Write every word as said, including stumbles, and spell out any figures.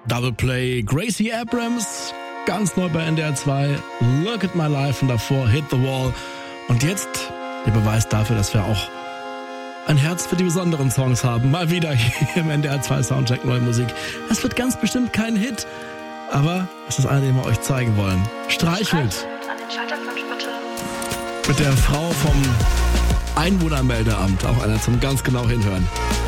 Double Play, Gracie Abrams, ganz neu bei N D R zwei, Look at My Life und davor Hit the Wall. Und jetzt der Beweis dafür, dass wir auch ein Herz für die besonderen Songs haben. Mal wieder hier im N D R zwei Soundcheck Neue Musik. Es wird ganz bestimmt kein Hit, aber es ist einer, den wir euch zeigen wollen. Streichelt. An den Schalterfunk bitte. Mit der Frau vom Einwohnermeldeamt, auch einer zum ganz genau hinhören.